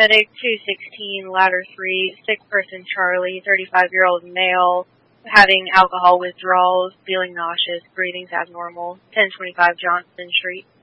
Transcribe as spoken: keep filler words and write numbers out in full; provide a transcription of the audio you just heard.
paramedic, two sixteen, ladder three, sick person Charlie, thirty-five-year-old male, having alcohol withdrawals, feeling nauseous, breathing's abnormal, ten twenty-five Johnson Street.